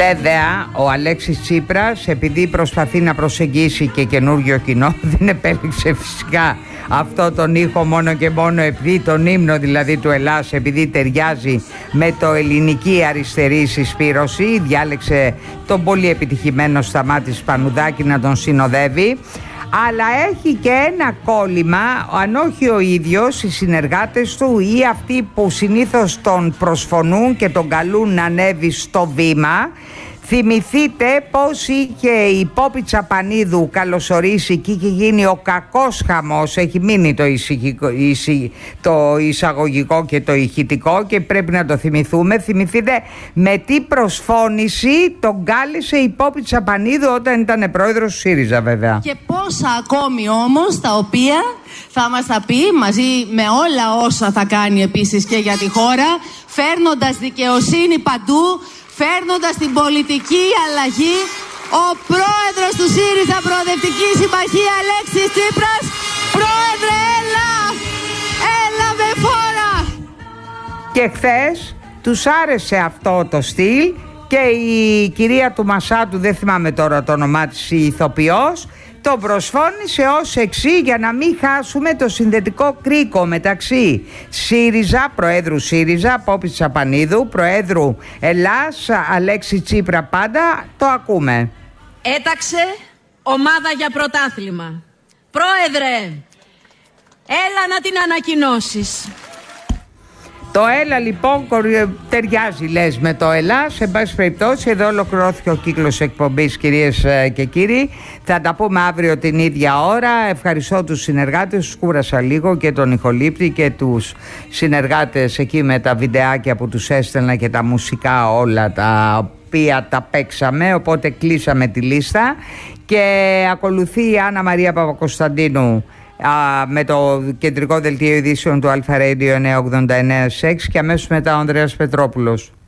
Βέβαια, ο Αλέξης Τσίπρας, επειδή προσπαθεί να προσεγγίσει και καινούργιο κοινό, δεν επέλεξε φυσικά αυτό τον ήχο μόνο και μόνο επειδή τον ύμνο δηλαδή του Ελλάς, επειδή ταιριάζει με το ελληνική αριστερή συσπήρωση. Διάλεξε τον πολύ επιτυχημένο Σταμάτη Σπανουδάκη να τον συνοδεύει. Αλλά έχει και ένα κόλλημα, αν όχι ο ίδιος, οι συνεργάτες του ή αυτοί που συνήθως τον προσφωνούν και τον καλούν να ανέβει στο βήμα. Θυμηθείτε πως είχε η Πόπη Τσαπανίδου καλωσορίσει και είχε γίνει ο κακός χαμός. Έχει μείνει το εισαγωγικό και το ηχητικό και πρέπει να το θυμηθούμε. Θυμηθείτε με τι προσφώνηση τον κάλεσε η Πόπη Τσαπανίδου όταν ήταν πρόεδρος του ΣΥΡΙΖΑ, βέβαια. Και πόσα ακόμη όμως τα οποία θα μας τα πει μαζί με όλα όσα θα κάνει επίσης και για τη χώρα, φέρνοντας δικαιοσύνη παντού, φέρνοντας την πολιτική αλλαγή, ο πρόεδρος του ΣΥΡΙΖΑ Προοδευτική Συμμαχία, Αλέξης Τσίπρας. Πρόεδρε, έλα με φόρα! Και χθες τους άρεσε αυτό το στυλ και η κυρία του Μασάτου, δεν θυμάμαι τώρα το όνομά της, η ηθοποιός, τον προσφώνησε ως εξή για να μην χάσουμε το συνδετικό κρίκο μεταξύ ΣΥΡΙΖΑ, Προέδρου ΣΥΡΙΖΑ, Πόπη Τσαπανίδου, Προέδρου Ελλάς, Αλέξη Τσίπρα πάντα. Το ακούμε. Έταξε ομάδα για πρωτάθλημα. Πρόεδρε, έλα να την ανακοινώσεις. Το έλα λοιπόν ταιριάζει λες με το Ελλάς. Σε πάση περιπτώσει, εδώ ολοκληρώθηκε ο κύκλος εκπομπής, κυρίες και κύριοι. Θα τα πούμε αύριο την ίδια ώρα. Ευχαριστώ τους συνεργάτες, τους κούρασα λίγο, και τον ηχολήπτη και τους συνεργάτες εκεί με τα βιντεάκια που τους έστελνα και τα μουσικά όλα τα οποία τα παίξαμε. Οπότε κλείσαμε τη λίστα και ακολουθεί η Άννα Μαρία Παπακοσταντίνου με το κεντρικό δελτίο ειδήσεων του Αλφα Radio 989 και αμέσως μετά ο Ανδρέας Πετρόπουλος.